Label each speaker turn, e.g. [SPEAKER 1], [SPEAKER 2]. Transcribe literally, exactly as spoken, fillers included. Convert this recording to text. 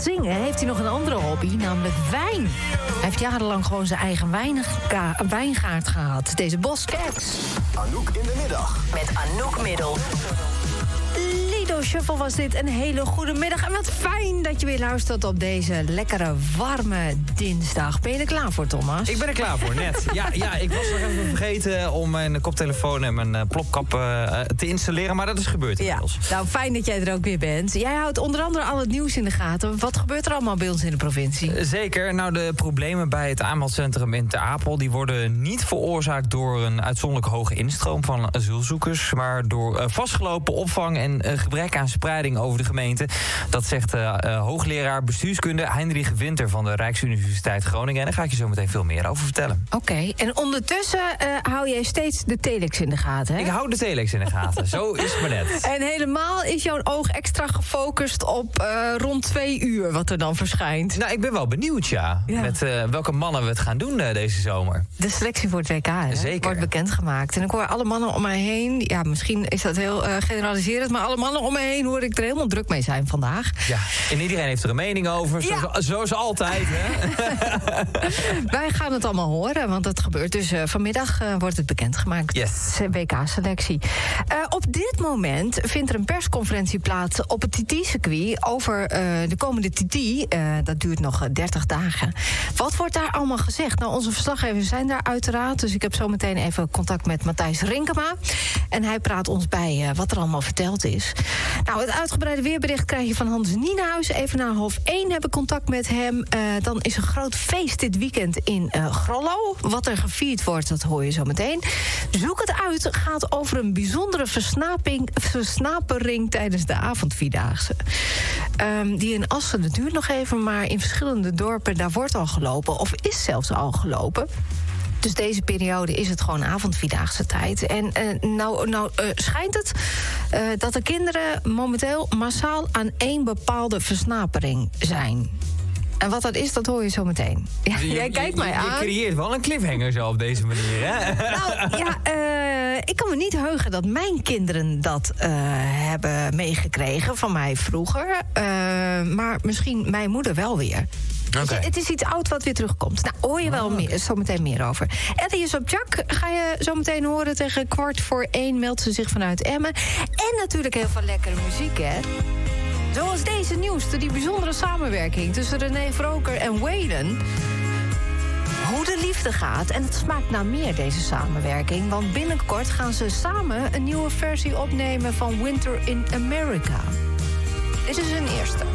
[SPEAKER 1] zingen heeft hij nog een andere hobby, namelijk wijn. Hij heeft jarenlang gewoon zijn eigen wijnga- wijngaard gehad. Deze Boss Cats.
[SPEAKER 2] Anouk in de middag.
[SPEAKER 3] Met Anouk Middel.
[SPEAKER 1] Lido Shuffle was dit. Een hele goede middag. En wat fijn dat je weer luistert op deze lekkere, warme dinsdag. Ben je er klaar voor, Thomas?
[SPEAKER 4] Ik ben er klaar voor, net. Ja, ja ik was nog even vergeten om mijn koptelefoon en mijn uh, plopkap uh, te installeren. Maar dat is gebeurd inmiddels.
[SPEAKER 1] Ja, nou, fijn dat jij er ook weer bent. Jij houdt onder andere al het nieuws in de gaten. Wat gebeurt er allemaal bij ons in de provincie?
[SPEAKER 4] Zeker. Nou, de problemen bij het aanmeldcentrum in Ter Apel die worden niet veroorzaakt door een uitzonderlijk hoge instroom van asielzoekers, maar door uh, vastgelopen opvang en uh, gebrek aan spreiding over de gemeente. Dat zegt uh, uh, hoogleraar bestuurskunde Heinrich Winter van de Rijksuniversiteit Groningen. En daar ga ik je zo meteen veel meer over vertellen.
[SPEAKER 1] Oké, okay. En ondertussen uh, hou jij steeds de telex in de gaten, hè?
[SPEAKER 4] Ik hou de telex in de gaten. Zo is het maar net.
[SPEAKER 1] En helemaal is jouw oog extra gefocust op uh, rond twee uur wat er dan verschijnt.
[SPEAKER 4] Nou, ik ben wel benieuwd, ja. ja. Met uh, welke mannen we het gaan doen uh, deze zomer.
[SPEAKER 1] De selectie voor het W K, hè?
[SPEAKER 4] Zeker.
[SPEAKER 1] Wordt bekendgemaakt. En ik hoor alle mannen om mij heen. Ja, misschien is dat heel uh, generaliserend, maar alle mannen om me heen hoor ik er helemaal druk mee zijn vandaag.
[SPEAKER 4] Ja, en iedereen heeft er een mening over, ja. zoals, zoals altijd, hè?
[SPEAKER 1] Wij gaan het allemaal horen, want het gebeurt dus uh, vanmiddag uh, wordt het bekendgemaakt.
[SPEAKER 4] Yes.
[SPEAKER 1] W K-selectie. Uh, op dit moment vindt er een persconferentie plaats op het T T-circuit over uh, de komende T T. Uh, dat duurt nog uh, dertig dagen. Wat wordt daar allemaal gezegd? Nou, onze verslaggevers zijn daar uiteraard, dus ik heb zo meteen even contact met Matthijs Rinkema. En hij praat ons bij uh, wat er allemaal verteld is. Nou, het uitgebreide weerbericht krijg je van Hans Nienhuis. Even na half één heb ik contact met hem. Uh, dan is een groot feest dit weekend in uh, Grollo. Wat er gevierd wordt, dat hoor je zo meteen. Zoek het uit. Het gaat over een bijzondere versnaping, versnapering tijdens de avondvierdaagse. Um, die in Assen, dat duurt nog even, maar in verschillende dorpen, daar wordt al gelopen. Of is zelfs al gelopen. Dus deze periode is het gewoon avondvierdaagse tijd. En uh, nou, nou uh, schijnt het uh, dat de kinderen momenteel massaal aan één bepaalde versnapering zijn. En wat dat is, dat hoor je zo meteen. Ja,
[SPEAKER 4] je,
[SPEAKER 1] jij kijkt
[SPEAKER 4] je,
[SPEAKER 1] mij
[SPEAKER 4] je
[SPEAKER 1] aan.
[SPEAKER 4] Je creëert wel een cliffhanger zo op deze manier, hè?
[SPEAKER 1] Nou, ja, uh, ik kan me niet heugen dat mijn kinderen dat uh, hebben meegekregen van mij vroeger. Uh, maar misschien mijn moeder wel weer. Okay. Het is iets oud wat weer terugkomt. Nou, hoor je wel oh, meer, zo meteen meer over. Ellie is op Jack. Ga je zo meteen horen tegen kwart voor één. Meldt ze zich vanuit Emmen. En natuurlijk heel veel lekkere muziek, hè? Zoals deze nieuwste, die bijzondere samenwerking tussen René Vroker en Waylon. Hoe de liefde gaat. En het smaakt naar meer, deze samenwerking. Want binnenkort gaan ze samen een nieuwe versie opnemen van Winter in America. Dit is hun eerste.